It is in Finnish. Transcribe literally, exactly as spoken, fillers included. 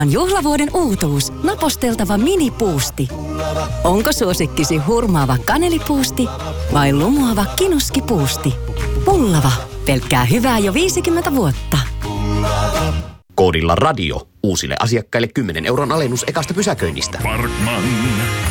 Juhlavuoden uutuus. Naposteltava minipuusti. Onko suosikkisi hurmaava kanelipuusti vai lumoava kinuskipuusti? Pullava. Pelkkää hyvää jo viisikymmentä vuotta. Koodilla radio. Uusille asiakkaille kymmenen euron alennus ekasta pysäköinnistä. Parkman.